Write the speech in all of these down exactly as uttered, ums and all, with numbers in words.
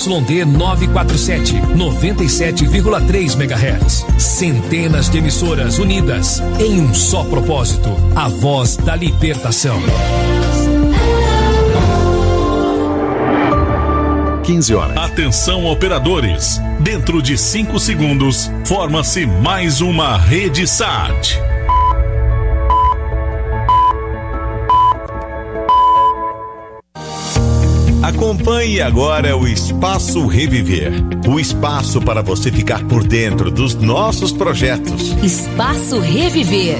D novecentos e quarenta e sete, noventa e sete vírgula três megahertz. Centenas de emissoras unidas em um só propósito: a voz da libertação. quinze horas. Atenção, operadores. Dentro de cinco segundos, forma-se mais uma Rede Sat. Acompanhe agora o Espaço Reviver. O espaço para você ficar por dentro dos nossos projetos. Espaço Reviver.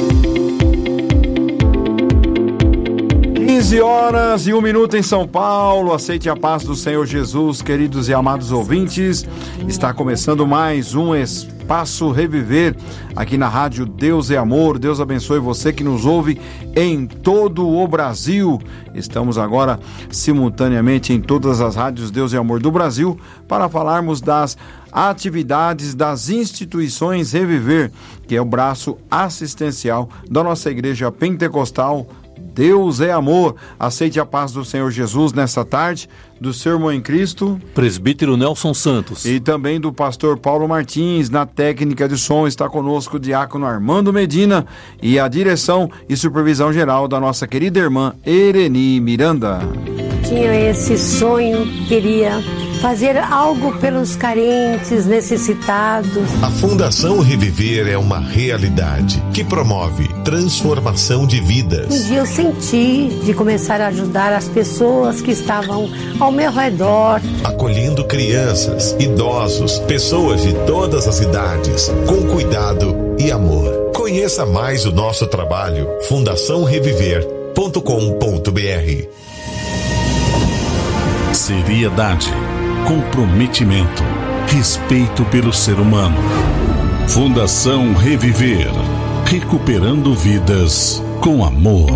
quinze horas e um minuto em São Paulo. Aceite a paz do Senhor Jesus, queridos e amados ouvintes. Está começando mais um Espaço Reviver aqui na rádio Deus é Amor. Deus abençoe você que nos ouve em todo o Brasil. Estamos agora simultaneamente em todas as rádios Deus é Amor do Brasil para falarmos das atividades das instituições Reviver, que é o braço assistencial da nossa igreja pentecostal Deus é Amor. Aceite a paz do Senhor Jesus nessa tarde, do seu irmão em Cristo, presbítero Nelson Santos, e também do pastor Paulo Martins. Na técnica de som está conosco o diácono Armando Medina e a direção e supervisão geral da nossa querida irmã Ereni Miranda. Tinha esse sonho, queria fazer algo pelos carentes, necessitados. A Fundação Reviver é uma realidade que promove transformação de vidas. Um dia eu senti de começar a ajudar as pessoas que estavam ao meu redor, acolhendo crianças, idosos, pessoas de todas as idades, com cuidado e amor. Conheça mais o nosso trabalho, fundação reviver ponto com ponto b r. Seriedade, comprometimento, respeito pelo ser humano. Fundação Reviver, recuperando vidas com amor.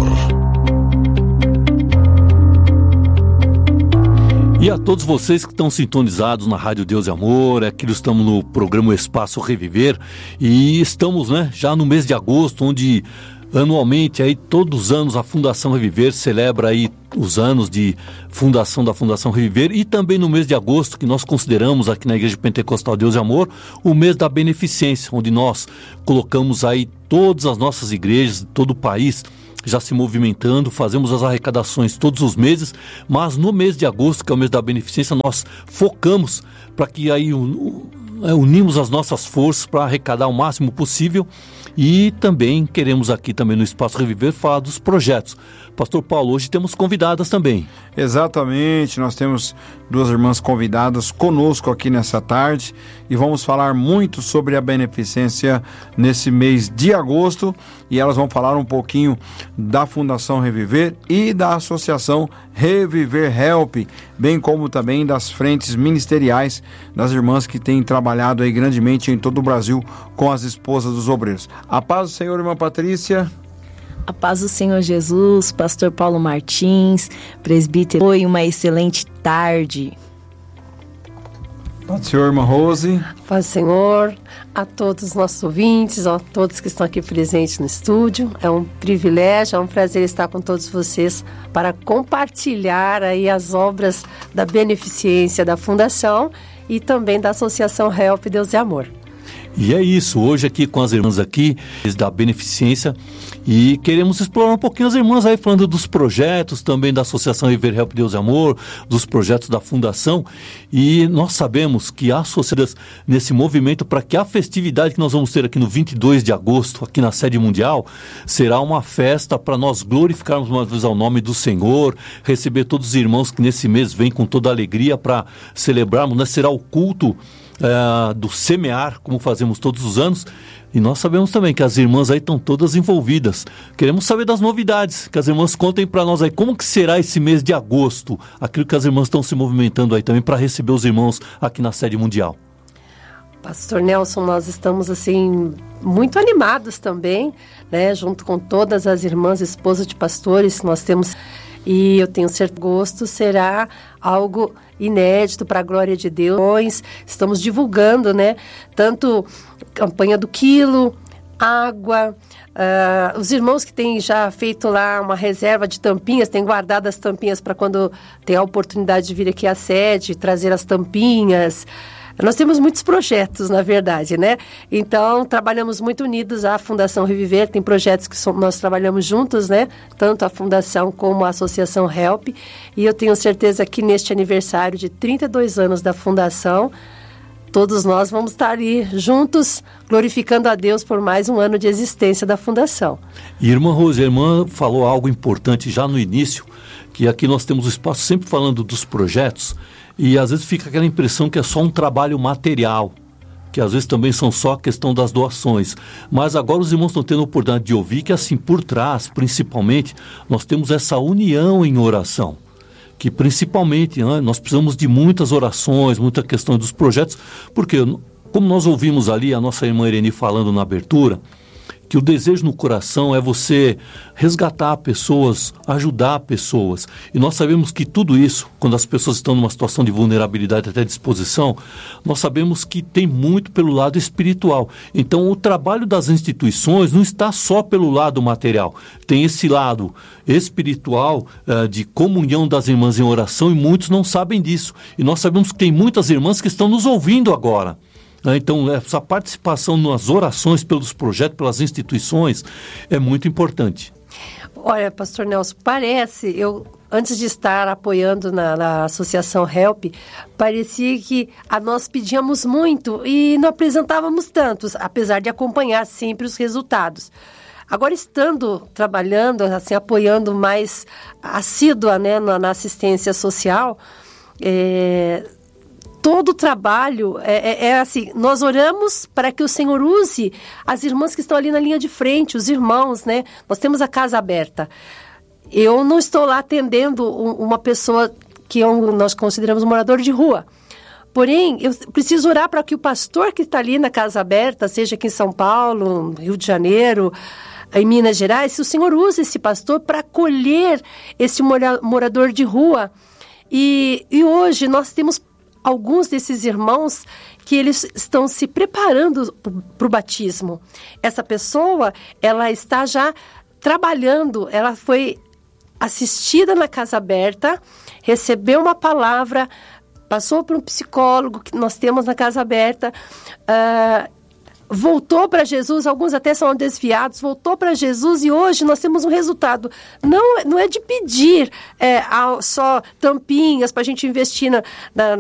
E a todos vocês que estão sintonizados na Rádio Deus e Amor, aqui estamos no programa Espaço Reviver e estamos, né, já no mês de agosto, onde anualmente, aí, todos os anos, a Fundação Reviver celebra aí os anos de fundação da Fundação Reviver, e também no mês de agosto, que nós consideramos aqui na Igreja Pentecostal Deus e Amor, o mês da beneficência, onde nós colocamos aí todas as nossas igrejas de todo o país já se movimentando, fazemos as arrecadações todos os meses, mas no mês de agosto, que é o mês da beneficência, nós focamos para que aí unimos as nossas forças para arrecadar o máximo possível. E também queremos aqui também no Espaço Reviver falar dos projetos. Pastor Paulo, hoje temos convidadas também. Exatamente, nós temos duas irmãs convidadas conosco aqui nessa tarde e vamos falar muito sobre a beneficência nesse mês de agosto, e elas vão falar um pouquinho da Fundação Reviver e da Associação Reviver Help, bem como também das frentes ministeriais das irmãs que têm trabalhado aí grandemente em todo o Brasil com as esposas dos obreiros. A paz do Senhor, irmã Patrícia. A paz do Senhor Jesus, pastor Paulo Martins, presbítero, foi uma excelente tarde. Paz do Senhor, irmã Rose. Paz do Senhor, a todos os nossos ouvintes, a todos que estão aqui presentes no estúdio. É um privilégio, é um prazer estar com todos vocês para compartilhar aí as obras da beneficência da Fundação e também da Associação Help Deus e Amor. E é isso, hoje aqui com as irmãs aqui da beneficência, e queremos explorar um pouquinho as irmãs aí falando dos projetos também da Associação Reviver Help Deus e Amor, dos projetos da Fundação, e nós sabemos que há sociedades nesse movimento para que a festividade que nós vamos ter aqui no vinte e dois de agosto, aqui na sede mundial, será uma festa para nós glorificarmos uma vez ao nome do Senhor, receber todos os irmãos que nesse mês vêm com toda a alegria para celebrarmos, né? Será o culto Uh, do semear, como fazemos todos os anos, e nós sabemos também que as irmãs aí estão todas envolvidas. Queremos saber das novidades, que as irmãs contem para nós aí como que será esse mês de agosto, aquilo que as irmãs estão se movimentando aí também para receber os irmãos aqui na sede mundial. Pastor Nelson, nós estamos assim muito animados também, né, junto com todas as irmãs, esposas de pastores que nós temos. E eu tenho certeza que agosto será algo inédito para a glória de Deus. Estamos divulgando, né, tanto a campanha do quilo, água. Uh, os irmãos que têm já feito lá uma reserva de tampinhas, têm guardado as tampinhas para quando tem a oportunidade de vir aqui à sede, trazer as tampinhas. Nós temos muitos projetos, na verdade, né? Então, trabalhamos muito unidos. A Fundação Reviver tem projetos que somos, nós trabalhamos juntos, né? Tanto a Fundação como a Associação Help. E eu tenho certeza que neste aniversário de trinta e dois anos da Fundação, todos nós vamos estar ali juntos, glorificando a Deus por mais um ano de existência da Fundação. E irmã Rose, a irmã falou algo importante já no início, que aqui nós temos o espaço sempre falando dos projetos, e às vezes fica aquela impressão que é só um trabalho material, que às vezes também são só a questão das doações. Mas agora os irmãos estão tendo a oportunidade de ouvir que assim, por trás, principalmente, nós temos essa união em oração. Que principalmente, né, nós precisamos de muitas orações, muita questão dos projetos, porque como nós ouvimos ali a nossa irmã Irene falando na abertura, que o desejo no coração é você resgatar pessoas, ajudar pessoas. E nós sabemos que tudo isso, quando as pessoas estão numa situação de vulnerabilidade até disposição, nós sabemos que tem muito pelo lado espiritual. Então, o trabalho das instituições não está só pelo lado material. Tem esse lado espiritual, uh, de comunhão das irmãs em oração, e muitos não sabem disso. E nós sabemos que tem muitas irmãs que estão nos ouvindo agora. Então, essa participação nas orações pelos projetos, pelas instituições, é muito importante. Olha, pastor Nelson, parece, eu antes de estar apoiando na, na Associação Help, parecia que a nós pedíamos muito e não apresentávamos tantos, apesar de acompanhar sempre os resultados. Agora, estando trabalhando, assim, apoiando mais assídua, né, na, na assistência social, é... todo o trabalho é, é, é assim, nós oramos para que o Senhor use as irmãs que estão ali na linha de frente, os irmãos, né? Nós temos a casa aberta. Eu não estou lá atendendo um, uma pessoa que é um, nós consideramos um morador de rua. Porém, eu preciso orar para que o pastor que está ali na casa aberta, seja aqui em São Paulo, Rio de Janeiro, em Minas Gerais, se o Senhor usa esse pastor para acolher esse mora, morador de rua. E, e hoje nós temos alguns desses irmãos que eles estão se preparando para o batismo. Essa pessoa, ela está já trabalhando, ela foi assistida na casa aberta, recebeu uma palavra, passou por um psicólogo que nós temos na casa aberta, uh, voltou para Jesus, alguns até são desviados, voltou para Jesus e hoje nós temos um resultado. Não, não é de pedir é, só tampinhas para a gente investir na, na